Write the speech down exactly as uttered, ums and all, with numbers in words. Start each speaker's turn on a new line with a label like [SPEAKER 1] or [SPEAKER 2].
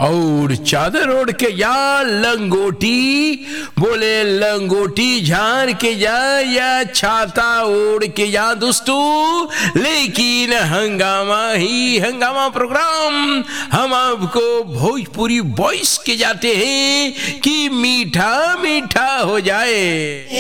[SPEAKER 1] और चादर ओढ़ के या लंगोटी, बोले लंगोटी झाड़ के जा या छाता ओढ़ के जा दोस्तों, लेकिन हंगामा ही हंगामा प्रोग्राम हम आपको भोजपुरी वॉइस के जाते हैं कि मीठा मीठा हो जाए।